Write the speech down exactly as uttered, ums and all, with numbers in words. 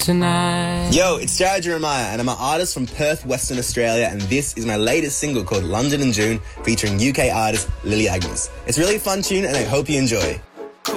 tonight. Yo, it's Jared Jeremiah, and I'm an artist from Perth, Western Australia, and this is my latest single called London in June, featuring U K artist Lily Agnes. It's a really fun tune, and I hope you enjoy.